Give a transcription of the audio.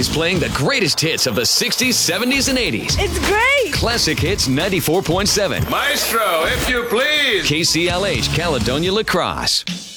always playing the greatest hits of the 60s, 70s, and 80s. It's great! Classic Hits 94.7. Maestro, if you please. KCLH, Caledonia La Crosse.